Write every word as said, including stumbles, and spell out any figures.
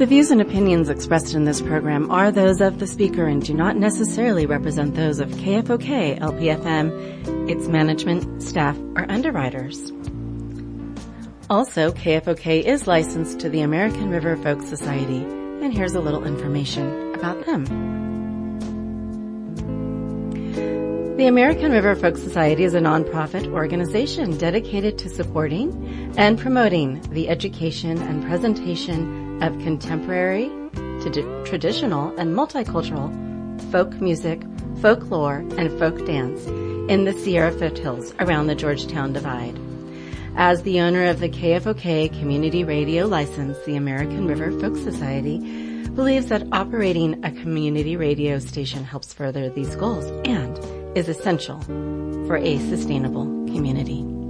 The views and opinions expressed in this program are those of the speaker and do not necessarily represent those of K F O K, L P F M, its management, staff, or underwriters. Also, K F O K is licensed to the American River Folk Society, and here's a little information about them. The American River Folk Society is a nonprofit organization dedicated to supporting and promoting the education and presentation of contemporary, to traditional, and multicultural folk music, folklore, and folk dance in the Sierra foothills around the Georgetown Divide. As the owner of the K F O K community radio license, the American River Folk Society believes that operating a community radio station helps further these goals and is essential for a sustainable community.